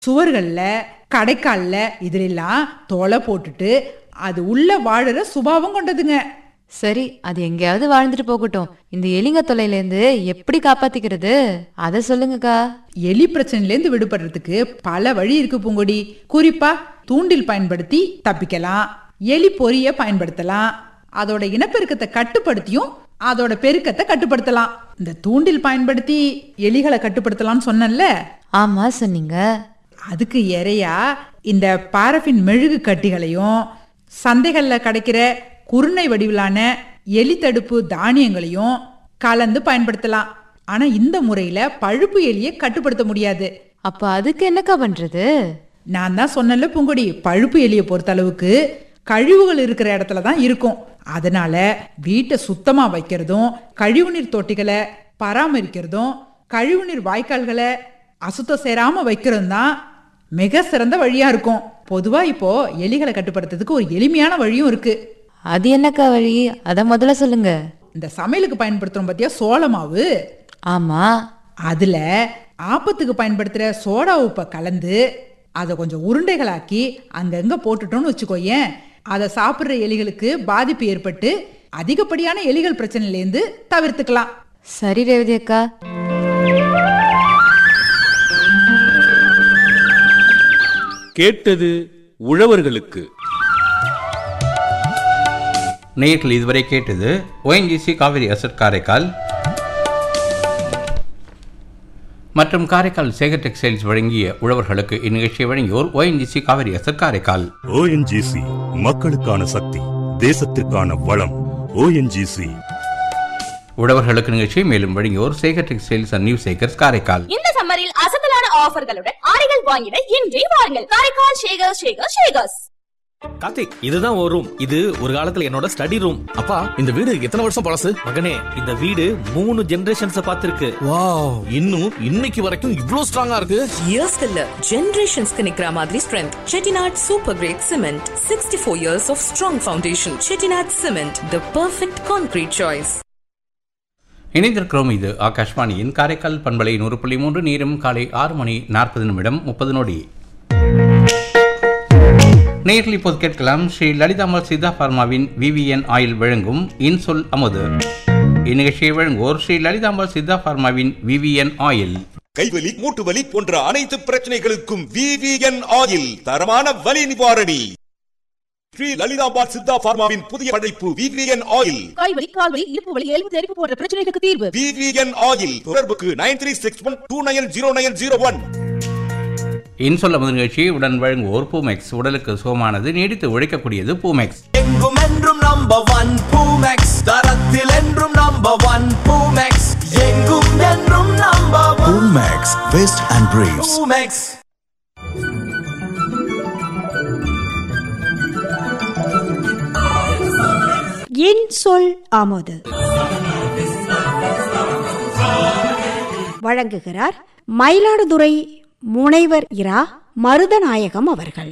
சுவர்கள்ல கடைக்கால்ல இதுலெல்லாம் தொலை போட்டுட்டு அது உள்ள வாழற சுபாவம் கொண்டதுங்க. சரி, அது எங்கேயாவது வாழ்ந்துட்டு போகட்டும். இந்த எலிங்க தொல்லையில இருந்து எப்படி காப்பாத்திக்கிறது அத சொல்லுங்கக்கா. எலி பிரச்சனையில இருந்து விடுபடுறதுக்கு பல வழி இருக்கு பூங்கொடி. குறிப்பா தூண்டில் பயன்படுத்தி தப்பிக்கலாம், எலி பொறிய பயன்படுத்தலாம், அதோட இனப்பெருக்கத்தை கட்டுப்படுத்தியும் அதோட பெருக்கத்தை கட்டுப்படுத்தலாம். இந்த தூண்டில் பயன்படுத்தி எலிகளை கட்டுப்படுத்தலாம்னு சொன்னேன்ல. ஆமா சொன்னீங்க. அதுக்கு இறையா இந்த பாரஃபின் மெழுகு கட்டிகளையும் சந்தைகள்ல கிடைக்கிற குருணை வடிவிலான எலி தடுப்பு தானியங்களையும் கலந்து பயன்படுத்தலாம். ஆனா இந்த முறையில பழுப்பு எலியை கட்டுப்படுத்த முடியாது. அப்ப அதுக்கு என்னக்கா பண்றது? நான் தான் சொன்னல பூங்கொடி, பழுப்பு எலியை பொறுத்த அளவுக்கு கழிவுகள் இருக்கிற இடத்துல தான் இருக்கும். அதனால வீட்டை சுத்தமா வைக்கிறதும், கழிவுநீர் தொட்டிகளை பராமரிக்கிறதும், கழிவுநீர் வாய்க்கால்களை அசுத்தம் சேராம வைக்கிறதும் தான் மிக சிறந்த வழியா இருக்கும். பொதுவா இப்போ எலிகளை கட்டுப்படுத்துறதுக்கு ஒரு எளிமையான வழியும் இருக்கு. அது என்னக்கா வழி? அத முதல்ல சொல்லுங்க. இந்த சமையலுக்கு பயன்படுத்துறோம் பாத்தியா சோள மாவு, ஆமா, அதுல ஆப்பத்துக்கு பயன்படுத்துற சோடா உப்பை கலந்து அதை கொஞ்சம் உருண்டைகளாக்கி அங்கங்க போட்டுட்டோம்னு வச்சுக்கோயேன், அதை சாப்பிட்ற எலிகளுக்கு பாதிப்பு ஏற்பட்டு அதிகப்படியான எலிகள் பிரச்சனையிலேருந்து தவிர்த்துக்கலாம். சரி ரேவதி அக்கா. கேட்டது உழவர்களுக்கு. நேயர்கள் இதுவரை கேட்டது ONGC காவிரி அசட் காரைக்கால் மற்றும் காரைக்கால் சேகர் டெக்ஸ்டைல்ஸ் வழங்கிய உழவர்களுக்கு இந்நிகழ்ச்சியை வழங்கியோர் ONGC Kaveri asset Karaikal. ONGC மக்களுக்கான சக்தி, தேசத்திற்கான வளம். ONGC உழவர்களுக்கு நிகழ்ச்சியை மேலும் வழங்கியோர் Sekar textiles and new Sekar's Karaikal. இந்த சம்மரில் அசத்தலான ஆஃபர்களுடன் ஆடைகள் வாங்கிட இன்றே வாருங்கள் காரைக்கால் ஷேகர்ஸ். கார்த்திக், இதுதான் ஒரு ரூம். இது ஒரு காலத்துல என்னோட ஸ்டடி ரூம். அப்பா, இந்த வீடு எத்தனை வருஷம் பழசு? மகனே, இந்த வீடு 3 ஜெனரேஷன்ஸ் பார்த்திருக்கு. வாவ், இன்னும் இன்னைக்கு வரைக்கும் இவ்ளோ ஸ்ட்ராங்கா இருக்கு. இயர்ஸ் இல்ல, ஜெனரேஷன்ஸ்க்கு நிக்கிற மாதிரி strength. Chettinad super great cement, 64 years of strong foundation. Chettinad cement, the perfect concrete choice. இணைந்திருக்கிறோம். இது ஆகாஷ்வாணியின் காரைக்கால் பண்பலை 100.3. நேரம் காலை 6:40 நேரில் இப்போது கேட்கலாம் ஸ்ரீ லலிதாம்பாள் சித்தா பார்மாவின் VVN ஆயில் வழங்கும் இன்சொல் அமுது. இந்நிகழ்ச்சியை வழங்குவோர் ஸ்ரீ லலிதாம்பாள் சித்தா பார்மாவின் VVN ஆயில். கைவலி, மூட்டு வலி போன்ற அனைத்து பிரச்சனைகளுக்கும் VVN ஆயில் தரமான வலி நிவாரணி. ஸ்ரீ லலிதாம்பாள் சித்தா பார்மாவின் புதிய படைப்பு VVN ஆயில். கைவலி, கால்வலி, இடுப்பு வலி, எலும்பு தெரிப்பு போன்ற பிரச்சனைகளுக்கு தீர்வு. VVN oil. தொடர்புக்கு 9361290901. இன்சொல் அமுது நிகழ்ச்சியை உடன் வழங்குவோர் பூமெக்ஸ். உடலுக்கு சுகமானது, நீடித்து உழைக்கக்கூடியது பூமெக்ஸ். எங்கும் என்றும் நம்பர் 1 பூமெக்ஸ், தரத்தில் என்றும் நம்பர் 1 பூமெக்ஸ், எங்கும் என்றும் number 1 Boomex west and briefs. Boomex. இன்சொல் அமுது வழங்குகிறார் மயிலாடுதுறை முனைவர் இரா மருதநாயகம் அவர்கள்.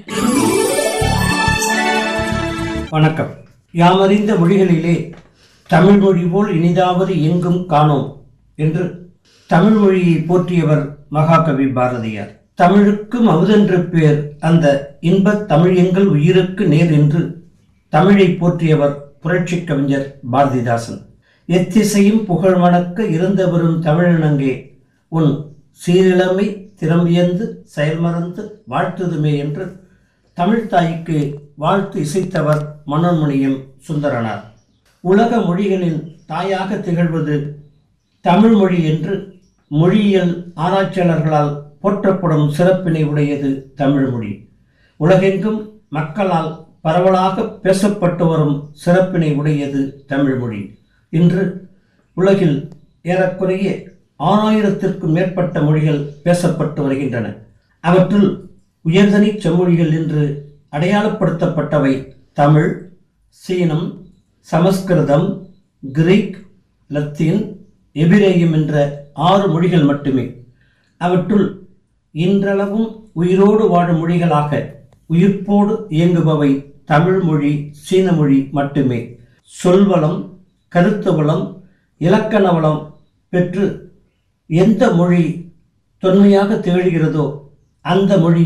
வணக்கம். யாமறிந்த மொழிகளிலே தமிழ் மொழி போல் இனிதாவது எங்கும் காணோம் என்று தமிழ் மொழியை போற்றியவர் மகாகவி பாரதியார். தமிழுக்கும் அமுதென்று பேர், அந்த இன்பத் தமிழ் எங்கள் உயிருக்கு நேர் என்று தமிழை போற்றியவர் புரட்சி கவிஞர் பாரதிதாசன். எத்திசையும் புகழ் மணக்க இருந்தவரும் தமிழனங்கே, உன் சீரிழமை திறம்பியந்து செயல்மறந்து வாழ்த்துதுமே என்று தமிழ்த்தாய்க்கு வாழ்த்து இசைத்தவர் மனோன்மணியம் சுந்தரனார். உலக மொழிகளின் தாயாக திகழ்வது தமிழ் மொழி என்று மொழியியல் ஆராய்ச்சியாளர்களால் போற்றப்படும் சிறப்பினை உடையது தமிழ் மொழி. உலகெங்கும் மக்களால் பரவலாக பேசப்பட்டு வரும் சிறப்பினை உடையது தமிழ் மொழி. இன்று உலகில் ஏறக்குறைய 6000த்திற்கும் மேற்பட்ட மொழிகள் பேசப்பட்டு வருகின்றன. அவற்றுள் உயர்தனி செம்மொழிகள் என்று அடையாளப்படுத்தப்பட்டவை தமிழ், சீனம், சமஸ்கிருதம், கிரீக், லத்தீன், எபிரேயம் என்ற 6 மொழிகள் மட்டுமே. அவற்றுள் இன்றளவும் உயிரோடு வாழும் மொழிகளாக உயிர்ப்போடு இயங்குபவை தமிழ் மொழி, சீன மொழி மட்டுமே. சொல்வளம், கருத்து வளம், இலக்கண வளம் பெற்று எந்த மொழி தொன்மையாக திகழ்கிறதோ அந்த மொழி